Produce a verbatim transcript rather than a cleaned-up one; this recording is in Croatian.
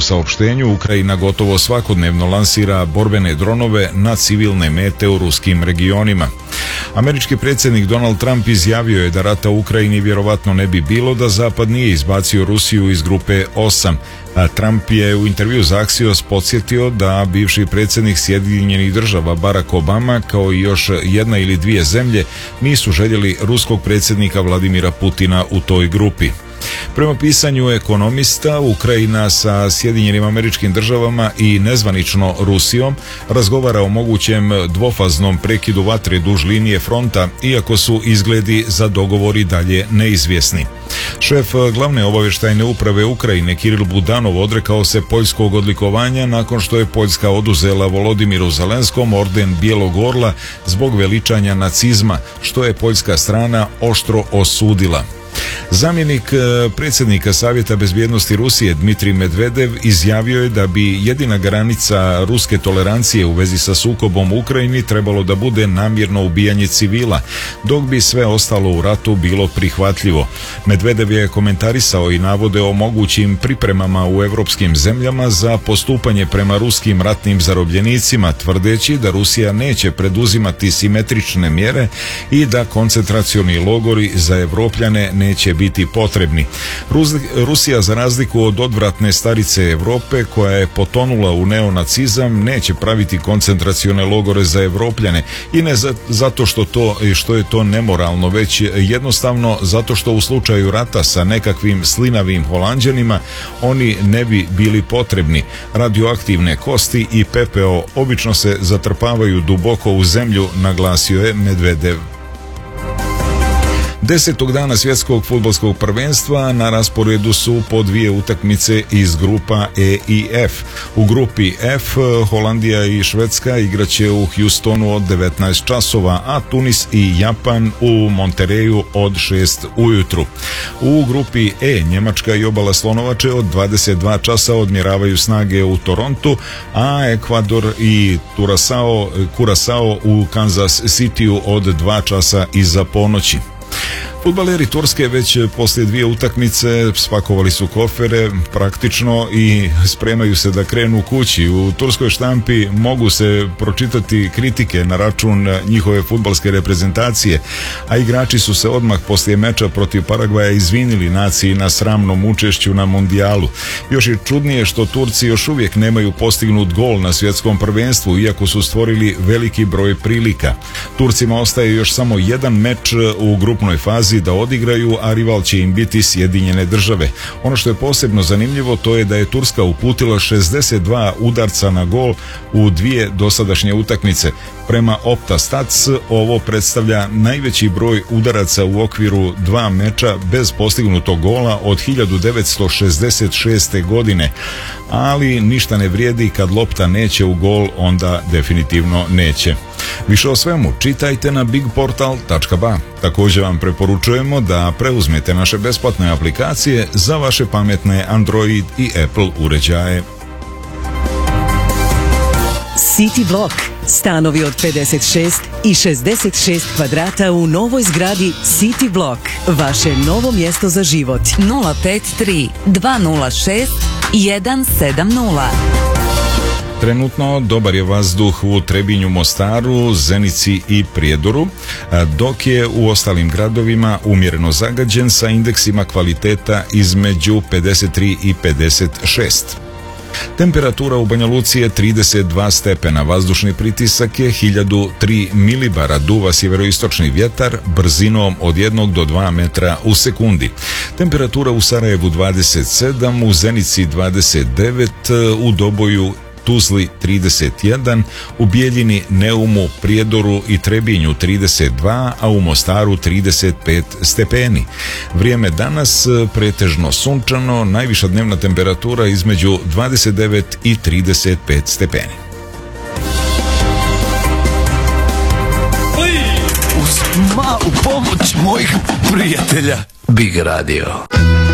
saopštenju, Ukrajina gotovo svakodnevno lansira borbene dronove na civilne mete u ruskim regionima. Američki predsjednik Donald Trump izjavio je da rata u Ukrajini vjerovatno ne bi bilo da Zapad nije izbacio Rusiju iz grupe osam. A Trump je u intervju za Axios podsjetio da bivši predsjednik Sjedinjenih država Barack Obama kao i još jedna ili dvije zemlje nisu željeli ruskog predsjednika Vladimira Putina u toj grupi. Prema pisanju Ekonomista, Ukrajina sa Sjedinjenim Američkim Državama i nezvanično Rusijom razgovara o mogućem dvofaznom prekidu vatre duž linije fronta, iako su izgledi za dogovor i dalje neizvjesni. Šef glavne obavještajne uprave Ukrajine Kiril Budanov odrekao se poljskog odlikovanja nakon što je Poljska oduzela Volodimiru Zelenskom orden Bijelog orla zbog veličanja nacizma, što je poljska strana oštro osudila. Zamjenik predsjednika Savjeta bezbjednosti Rusije Dmitrij Medvedev izjavio je da bi jedina granica ruske tolerancije u vezi sa sukobom u Ukrajini trebalo da bude namjerno ubijanje civila, dok bi sve ostalo u ratu bilo prihvatljivo. Medvedev je komentarisao i navode o mogućim pripremama u europskim zemljama za postupanje prema ruskim ratnim zarobljenicima, tvrdeći da Rusija neće preduzimati simetrične mjere i da koncentracioni logori za Evropljane neće biti potrebni. Rusija, za razliku od odvratne starice Europe koja je potonula u neonacizam, neće praviti koncentracione logore za Evropljane, i ne zato što to što je to nemoralno, već jednostavno zato što u slučaju rata sa nekakvim slinavim Holanđanima oni ne bi bili potrebni. Radioaktivne kosti i pepeo obično se zatrpavaju duboko u zemlju, naglasio je Medvedev. Desetog dana svjetskog fudbalskog prvenstva na rasporedu su po dvije utakmice iz grupa E i F. U grupi F Holandija i Švedska igraće u Houstonu od devetnaest časova, a Tunis i Japan u Montereju od šest ujutru. U grupi E Njemačka i Obala Slonovače od dvadeset dva časa odmjeravaju snage u Torontu, a Ekvador i Curacao, Curacao u Kansas Cityu od dva časa iza ponoći. Fudbaleri Turske već poslije dvije utakmice spakovali su kofere praktično i spremaju se da krenu kući. U turskoj štampi mogu se pročitati kritike na račun njihove fudbalske reprezentacije, a igrači su se odmah poslije meča protiv Paragvaja izvinili naciji na sramnom učešću na mundijalu. Još je čudnije što Turci još uvijek nemaju postignut gol na svjetskom prvenstvu, iako su stvorili veliki broj prilika. Turcima ostaje još samo jedan meč u grupnoj fazi da odigraju, a rival će im biti Sjedinjene države. Ono što je posebno zanimljivo to je da je Turska uputila šezdeset dva udarca na gol u dvije dosadašnje utakmice. Prema Opta Stats ovo predstavlja najveći broj udaraca u okviru dva meča bez postignutog gola od hiljadu devetsto šezdeset šeste. godine. Ali ništa ne vrijedi, kad lopta neće u gol, onda definitivno neće. Više o svemu čitajte na big portal tačka ba. Također vam preporučujemo da preuzmete naše besplatne aplikacije za vaše pametne Android i Apple uređaje. City Block. Stanovi od pedeset šest i šezdeset šest kvadrata u novoj zgradi City Block. Vaše novo mjesto za život. nula pet tri dva nula šest jedan sedam nula. Trenutno dobar je vazduh u Trebinju, Mostaru, Zenici i Prijedoru, dok je u ostalim gradovima umjereno zagađen sa indeksima kvaliteta između pedeset tri i pedeset šest. Temperatura u Banja Luci je trideset dva stepena, vazdušni pritisak je hiljadu tri milibara, duva sjeveroistočni vjetar brzinom od jednog do dva metra u sekundi. Temperatura u Sarajevu dvadeset sedam, u Zenici dvadeset devet, u Doboju, Tuzli trideset jedan, u Bijeljini, Neumu, Prijedoru i Trebinju trideset dva, a u Mostaru trideset pet stepeni. Vrijeme danas pretežno sunčano, najviša dnevna temperatura između dvadeset devet i trideset pet stepeni. Uz malu pomoć mojih prijatelja Big Radio.